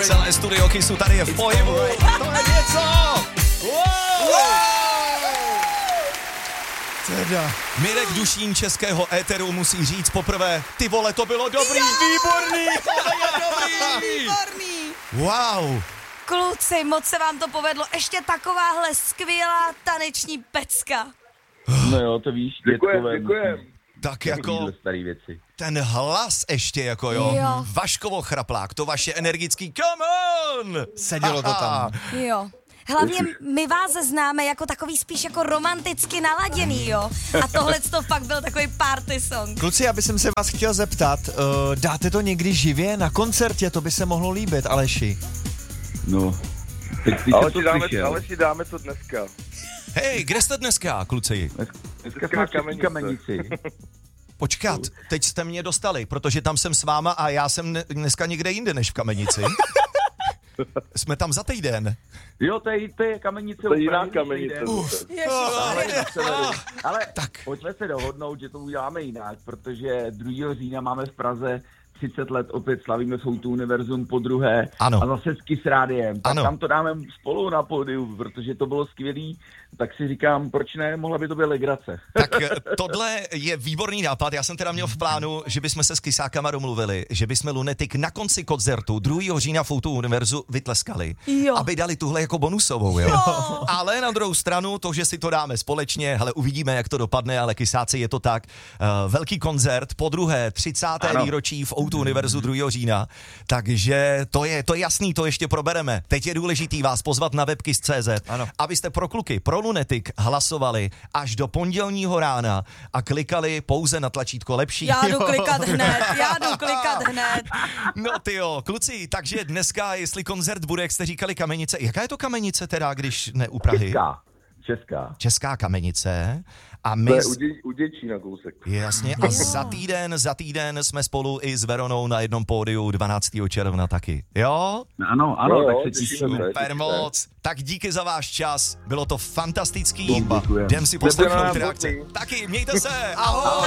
Celé studio Kissu tady je v pohybu. To je něco! Wow! Teda. Mirek Dušín českého éteru musí říct poprvé, ty vole, to bylo dobrý, výborný, to je dobrý. Výborný. Wow. Kluci, moc se vám to povedlo. Ještě takováhle skvělá taneční pecka. No jo, to víš, Děkujem. Tak jako starý věci. ten hlas ještě jako jo. Vaškovo chraplák, to vaše energický come on. Sedělo to tam. Jo. Hlavně my vás známe jako takový spíš jako romanticky naladěný, jo. A tohle to fakt byl takový party song. Kluci, já bych se vás chtěl zeptat, dáte to někdy živě na koncertě, to by se mohlo líbit, Aleši. No. Teď Ale si dáme to dneska. Hej, kde jste dneska, kluci? Dneska jsme v Kamenici. Počkat, teď jste mě dostali, protože tam jsem s váma a já jsem dneska někde jinde než v Kamenici. Jsme tam za týden. Jo, to je Kamenice. To je jiná Kamenice. Ale tak. Pojďme se dohodnout, že to uděláme jinak, protože 2. října máme v Praze 30 let opět slavíme Soutu Univerzum po druhé. Ano. A zase s Kiss Rádiem. Tak ano. tam to dáme spolu na pódiu, protože to bylo skvělý. Tak si říkám, proč ne, mohla by to být legrace. Tak tohle je výborný nápad. Já jsem teda měl v plánu, že bychom se s Kisákama domluvili, že bychom Lunatic na konci koncertu 2. října v Outu Univerzu vytleskali, jo. aby dali tuhle jako bonusovou, jo. Ale na druhou stranu, to, že si to dáme společně, hele, uvidíme, jak to dopadne, ale Kisáci je to tak. Velký koncert, po druhé 30. výročí v Outu Univerzu 2. října, takže to je jasný, to ještě probereme. Teď je důležitý vás pozvat na webkiss.cz, abyste pro kluky, pro Lunatic hlasovali až do pondělního rána a klikali pouze na tlačítko lepší. Já jdu klikat hned. No tyjo, kluci, takže dneska, jestli koncert bude, jak jste říkali, Kamenice, jaká je to Kamenice teda, když ne u Prahy? Česká Kamenice. A my... To je u Děčína kousek. Jasně, a za týden jsme spolu i s Veronou na jednom pódiu 12. června taky. Jo? Ano, tak se těšíme. Super moc. Tak díky za váš čas, bylo to fantastický. Jdem si poslechnout reakce. Taky, mějte se, ahoj!